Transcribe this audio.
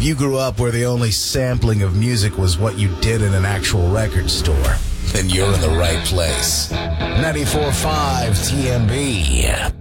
you grew up where the only sampling of music was what you did in an actual record store, then you're in the right place. 94.5 TMB.